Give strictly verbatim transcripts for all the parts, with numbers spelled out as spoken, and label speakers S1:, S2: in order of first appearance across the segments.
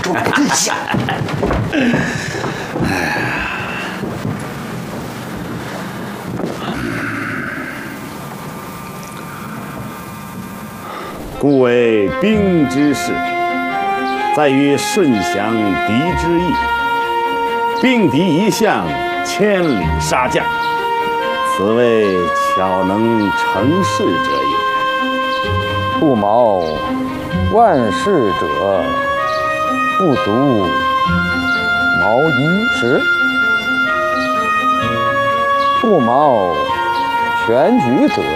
S1: 都不准想。
S2: 故为兵之事，在于顺降敌之意。并敌一向，千里杀将，此谓巧能成事者也。
S3: 不谋万事者，不独谋一时；不谋全局者，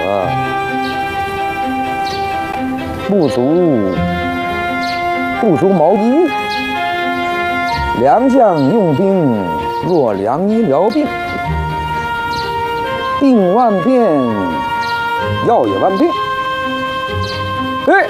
S3: 不足不足谋一。良将用兵，若良医疗病。病万变，药也万变。对，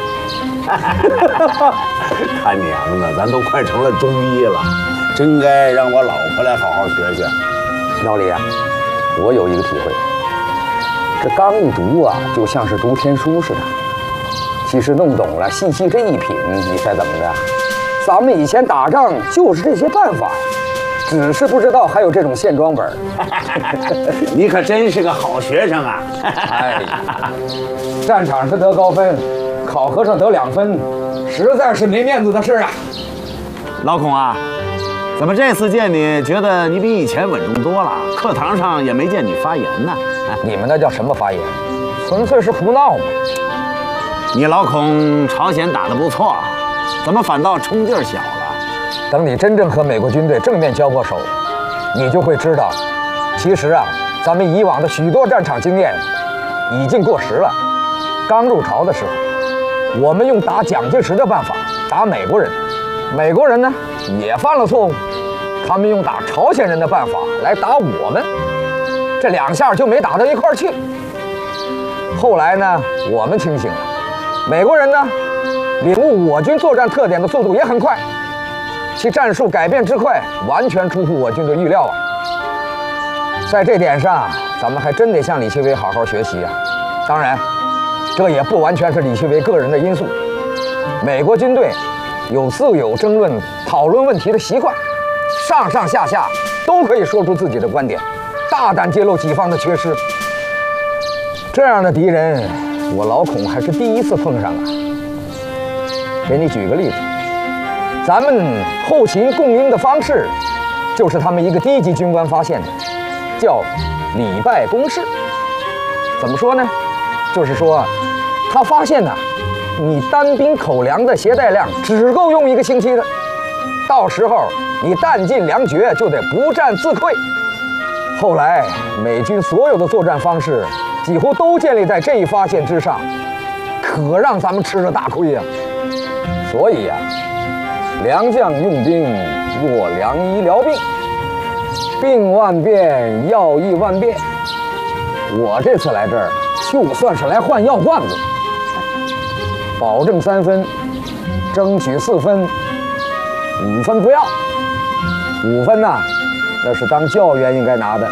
S2: 他娘的，咱都快成了中医了，真该让我老婆来好好学学。
S3: 老李啊，我有一个体会，这刚一读啊，就像是读天书似的。其实弄懂了，细细这一品，你猜怎么着？咱们以前打仗就是这些办法，只是不知道还有这种线装本。
S2: 你可真是个好学生啊！
S3: 哎，战场上得高分，考核上得两分，实在是没面子的事啊。
S2: 老孔啊，怎么这次见你，觉得你比以前稳重多了？课堂上也没见你发言呢。
S3: 你们那叫什么发言？纯粹是胡闹嘛！
S2: 你老孔朝鲜打得不错，怎么反倒冲劲儿小了？
S3: 等你真正和美国军队正面交过手，你就会知道，其实啊，咱们以往的许多战场经验已经过时了。刚入朝的时候，我们用打蒋介石的办法打美国人，美国人呢也犯了错误，他们用打朝鲜人的办法来打我们，这两下就没打到一块儿去。后来呢，我们清醒了，美国人呢领悟我军作战特点的速度也很快，其战术改变之快，完全出乎我军的预料啊！在这点上，咱们还真得向李奇微好好学习啊！当然，这也不完全是李奇微个人的因素。美国军队有自有争论、讨论问题的习惯，上上下下都可以说出自己的观点，大胆揭露己方的缺失。这样的敌人，我老孔还是第一次碰上啊！给你举个例子，咱们后勤供应的方式，就是他们一个低级军官发现的，叫礼拜公式。怎么说呢？就是说，他发现呢、啊，你单兵口粮的携带量只够用一个星期的，到时候你弹尽粮绝，就得不战自溃。后来美军所有的作战方式几乎都建立在这一发现之上，可让咱们吃了大亏呀、啊！所以呀、啊，良将用兵若良医疗病，病万变，药亦万变。我这次来这儿，就算是来换药罐子，保证三分，争取四分，五分不要。五分呐、啊，那是当教员应该拿的。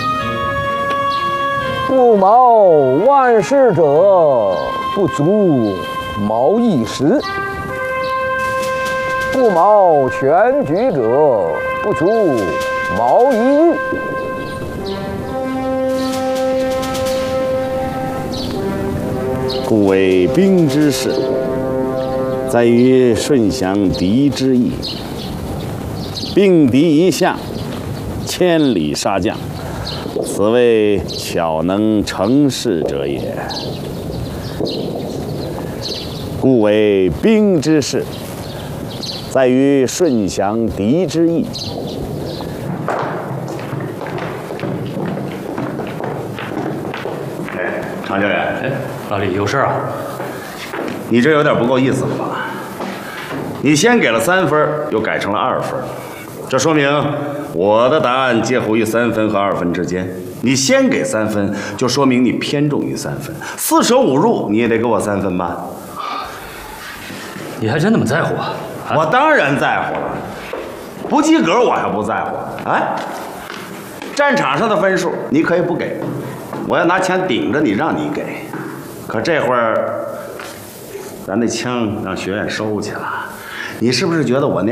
S3: 不谋万事者，不足谋一时；不谋全局者，不足谋一日。
S2: 故为兵之事，在于顺降敌之意。并敌一向，千里杀将，此谓巧能成事者也。故为兵之事，在于顺降敌之意。哎，常教员，
S4: 哎，老李有事啊？
S2: 你这有点不够意思了吧？你先给了三分，又改成了二分。这说明我的答案介乎于三分和二分之间。你先给三分，就说明你偏重于三分。四舍五入，你也得给我三分吧？
S4: 你还真那么在乎啊？啊
S2: 我当然在乎了，不及格我还不在乎啊！战场上的分数你可以不给，我要拿枪顶着你让你给。可这会儿，咱那枪让学院收去了，你是不是觉得我那